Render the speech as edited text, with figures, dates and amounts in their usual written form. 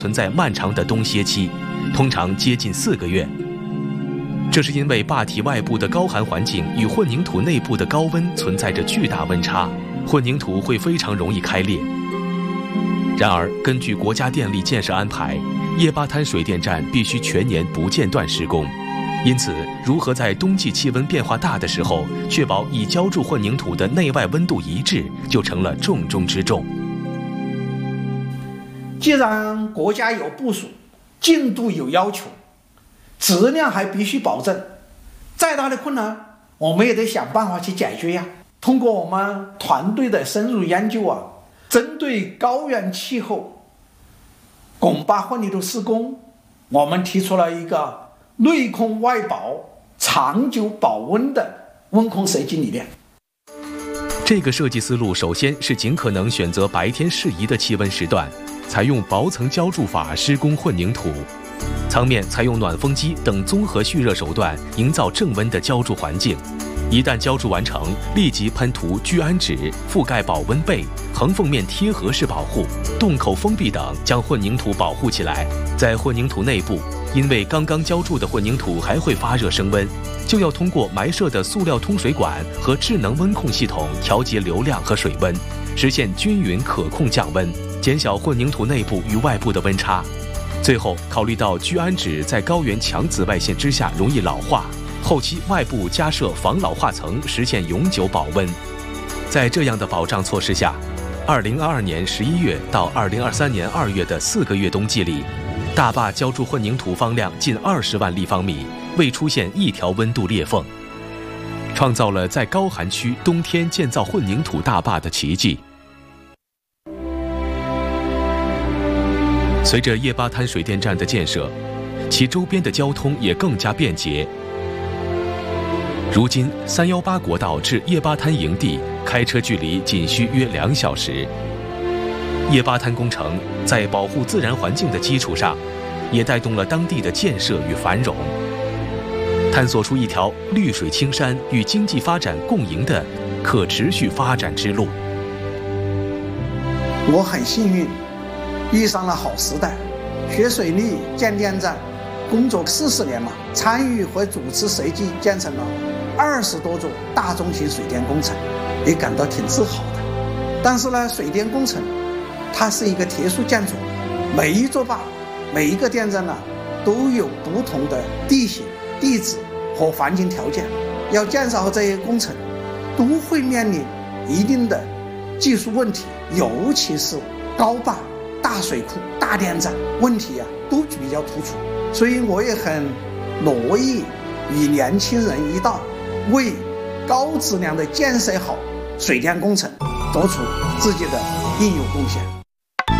存在漫长的冬歇期，通常接近4个月。这是因为坝体外部的高寒环境与混凝土内部的高温存在着巨大温差，混凝土会非常容易开裂。然而，根据国家电力建设安排，叶巴滩水电站必须全年不间断施工。因此，如何在冬季气温变化大的时候，确保已浇筑混凝土的内外温度一致，就成了重中之重。 既然国家有部署，进度有要求，质量还必须保证，再大的困难，我们也得想办法去解决呀。通过我们团队的深入研究针对高原气候拱坝混凝土施工，我们提出了一个内控外保、长久保温的温控设计理念。 这个设计思路首先是尽可能选择白天适宜的气温时段，采用薄层浇筑法施工混凝土，舱面采用暖风机等综合蓄热手段，营造正温的浇筑环境。一旦浇筑完成，立即喷涂聚氨酯，覆盖保温被，横缝面贴合式保护，洞口封闭等，将混凝土保护起来。在混凝土内部，因为刚刚浇筑的混凝土还会发热升温，就要通过埋设的塑料通水管和智能温控系统调节流量和水温，实现均匀可控降温，减小混凝土内部与外部的温差。最后，考虑到聚氨酯在高原强紫外线之下容易老化，后期外部加设防老化层，实现永久保温。在这样的保障措施下，2022年11月到2023年2月的4个月冬季里，大坝浇筑混凝土方量近20万立方米，未出现一条温度裂缝，创造了在高寒区冬天建造混凝土大坝的奇迹。随着叶巴滩水电站的建设，其周边的交通也更加便捷。如今318国道至叶巴滩营地开车距离仅需约2小时。叶巴滩工程在保护自然环境的基础上，也带动了当地的建设与繁荣，探索出一条绿水青山与经济发展共赢的可持续发展之路。 我很幸运遇上了好时代，学水利建电站工作40年了，参与和主持设计建成了20多座大中型水电工程，也感到挺自豪的。但是呢，水电工程它是一个特殊建筑，每一座坝、每一个电站都有不同的地形、地质和环境条件，要建设好这些工程，都会面临一定的技术问题，尤其是高坝、大水库、大电站问题都比较突出。所以我也很乐意与年轻人一道，为高质量的建设好水电工程做出自己的应有贡献。